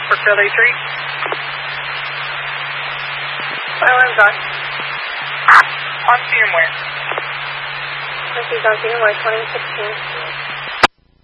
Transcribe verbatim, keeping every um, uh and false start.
for Philly three. Island's on. On VMware. She's on VMware twenty sixteen.